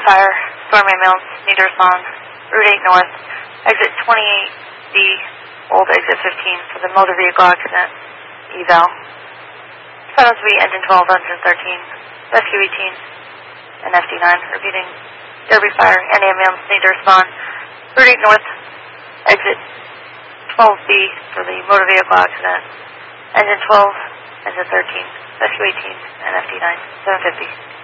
fire. Storm ambulance, need to respond. Route 8 north, exit 28B, old exit 15 for the motor vehicle accident. Eval. Silence B, engine 12, engine 13. Rescue 18 and FD9. Repeating. Derby fire and ambulance need to respond. Route 8 north, exit 12B for the motor vehicle accident. Engine 12, engine 13. Rescue 18 and FD9. 750.